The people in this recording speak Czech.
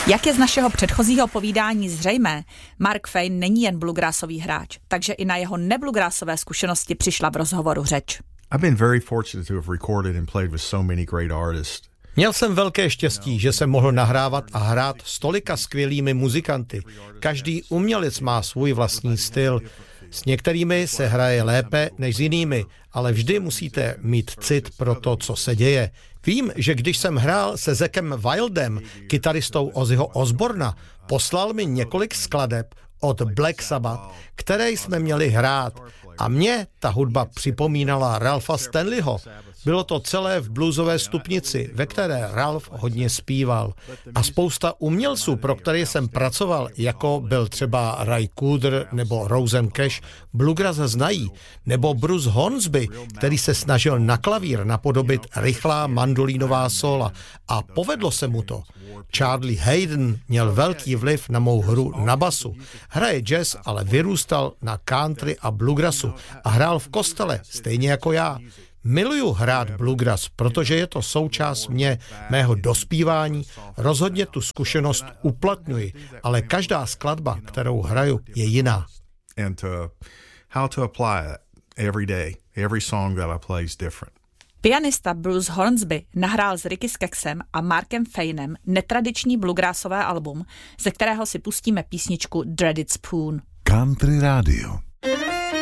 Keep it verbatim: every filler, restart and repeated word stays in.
Jak je z našeho předchozího povídání zřejmé, Mark Fane není jen bluegrassový hráč, takže i na jeho nebluegrassové zkušenosti přišla v rozhovoru řeč. I've been very fortunate to have recorded and played with so many great artists. Měl jsem velké štěstí, že jsem mohl nahrávat a hrát s tolika skvělými muzikanty. Každý umělec má svůj vlastní styl. S některými se hraje lépe než s jinými, ale vždy musíte mít cit pro to, co se děje. Vím, že když jsem hrál se Zackem Wildem, kytaristou Ozzyho Osborna, poslal mi několik skladeb od Black Sabbath, které jsme měli hrát. A mě ta hudba připomínala Ralpha Stanleyho. Bylo to celé v bluesové stupnici, ve které Ralph hodně zpíval. A spousta umělců, pro které jsem pracoval, jako byl třeba Ray Cooder nebo Rosen Cash, bluegrass znají. Nebo Bruce Hornsby, který se snažil na klavír napodobit rychlá mandolínová sóla. A povedlo se mu to. Charlie Hayden měl velký vliv na mou hru na basu. Hraje jazz, ale vyrůstal na country a bluegrassu a hrál v kostele, stejně jako já. Miluju hrát bluegrass, protože je to součást mě, mého dospívání. Rozhodně tu zkušenost uplatňuji, ale každá skladba, kterou hraju, je jiná. And to, how to apply it every day. Every song that I play is different. Pianista Bruce Hornsby nahrál s Ricky Skexem a Markem Fanem netradiční bluegrassové album, ze kterého si pustíme písničku Dreaded Spoon. Country Radio.